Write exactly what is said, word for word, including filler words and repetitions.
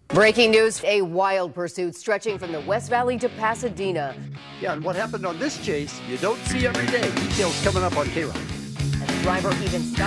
Breaking news, a wild pursuit stretching from the West Valley to Pasadena. Yeah, and what happened on this chase, you don't see every day. Details coming up on K-Rock. And the driver even stopped.